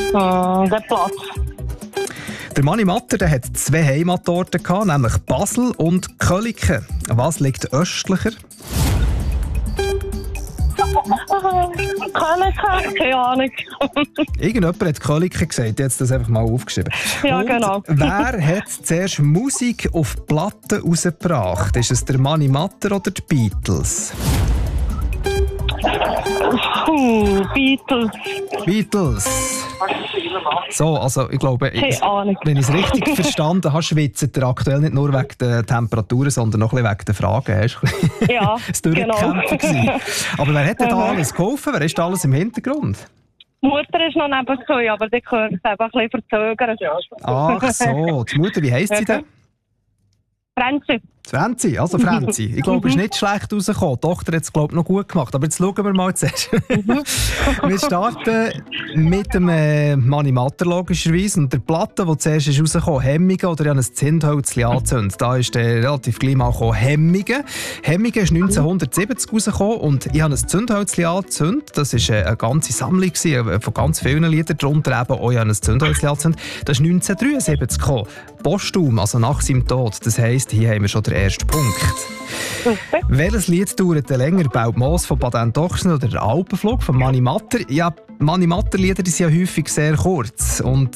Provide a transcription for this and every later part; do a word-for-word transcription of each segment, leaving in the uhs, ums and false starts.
Hm, der Platz. Der Mani Matter der hat zwei Heimatorte gehabt, nämlich Basel und Köliken. Was liegt östlicher? Köliken? Keine Ahnung. Irgendjemand hat Köliken gesagt, jetzt das einfach mal aufgeschrieben. Ja, und genau. Wer hat zuerst Musik auf Platten rausgebracht? Ist es der Mani Matter oder die Beatles? Puh, Beatles. Beatles. So, also ich glaube, ich, Keine Ahnung. wenn ich es richtig verstanden habe, schwitzt er aktuell nicht nur wegen der Temperaturen, sondern noch ein bisschen wegen der Fragen. Hast du Ja, das Durchkämpfen gewesen. Aber wer hat denn da alles geholfen? Wer ist da alles im Hintergrund? Die Mutter ist noch nebengekommen, aber die gehört es einfach ein bisschen verzögert. Ach so, die Mutter, wie heisst sie denn? Franzi. Franzi, also Franzi. Ich glaube, es ist nicht schlecht rausgekommen. Die Tochter hat es, glaube ich, noch gut gemacht. Aber jetzt schauen wir mal zuerst. Wir starten mit dem äh, Mani Matter logischerweise. Und der Platte, die zuerst ist rausgekommen, Hemmingen oder ich habe ein Zündhölzchen angezündet. Da ist der relativ gleich mal gekommen, Hemmingen. Hemmingen ist neunzehnhundertsiebzig rausgekommen und ich habe ein Zündhölzchen angezündet. Das war eine ganze Sammlung von ganz vielen Liedern. Darunter eben auch ich habe ein Zündhölzchen angezündet. Das ist neunzehnhundertdreiundsiebzig gekommen. Postum, also nach seinem Tod. Das heisst, hier haben wir schon den ersten Punkt. Okay. Welches Lied dauert länger? Baut Moos von Baden Dochsen oder der Alpenflug von Mani Matter? Ja, Mani Matter Lieder die sind ja häufig sehr kurz. Und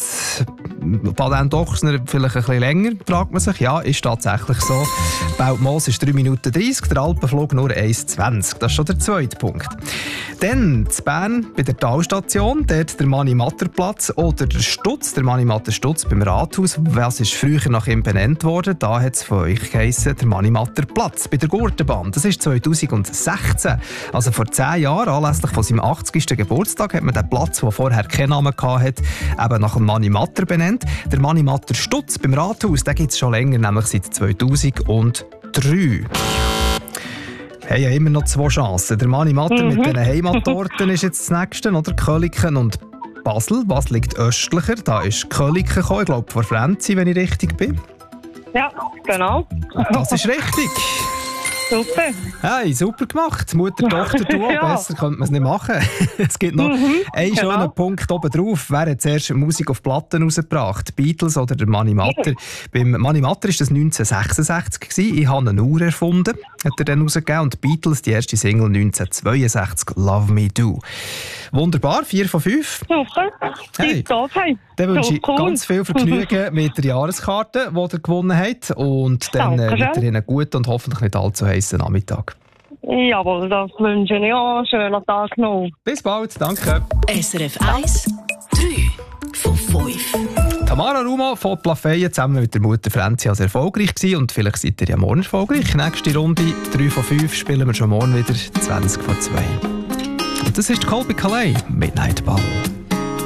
Baden Dochsner vielleicht ein bisschen länger, fragt man sich. Ja, ist tatsächlich so. Baut Moos ist drei Minuten dreißig, der Alpenflug nur eins zwanzig. Das ist schon der zweite Punkt. Dann in Bern bei der Talstation, dort der Mani Matter Platz oder der Stutz, der Mani Matter Stutz beim Rathaus. Was ist früher nach ihm benannt worden? Da hat es von euch geheissen, der Mani Matter Platz bei der Gurtenbahn. Das ist zweitausendsechzehn. Also vor zehn Jahren, anlässlich von seinem achtzigsten Geburtstag, hat man den Platz, der vorher keinen Namen hatte, eben nach dem Mani Matter benannt. Der Mani Matter Stutz beim Rathaus, den gibt es schon länger, nämlich seit zweitausenddrei. Wir haben ja immer noch zwei Chancen. Der Mani Matter mhm. mit den Heimattorten ist jetzt das nächste, oder? Köliken und Basel. Was liegt östlicher? Da ist Köliken gekommen, ich glaube vor Franzi, wenn ich richtig bin. Ja, genau. Das ist richtig. Super. Hey, super gemacht. Mutter, Tochter, du. Ja. Besser könnte man es nicht machen. Es gibt noch mhm, einen genau. schönen Punkt oben drauf. Wer hat zuerst Musik auf Platten rausgebracht? Die Beatles oder der Mani Matter? Ja. Beim Mani Matter war das neunzehnhundertsechsundsechzig gewesen. Ich habe eine Uhr erfunden, hat er dann rausgegeben. Und die Beatles, die erste Single neunzehnhundertzweiundsechzig, Love Me Do. Wunderbar, vier von fünf. Super. Hey. Hey. Dann wünsche so ich cool. ganz viel Vergnügen mit der Jahreskarte, die ihr gewonnen habt. Und dann äh, weiterhin einen guten und hoffentlich nicht allzu heißen Nachmittag. Jawohl, das wünsche ich auch. Schönen Tag noch. Bis bald, danke. S R F eins, drei von fünf. Tamara Ruma von Plafeyen zusammen mit der Mutter Franzi als erfolgreich gewesen. Und vielleicht seid ihr ja morgen erfolgreich. Nächste Runde, drei von fünf, spielen wir schon morgen wieder, zwanzig vor zwei. Und das ist Colby Calais, Midnight Ball.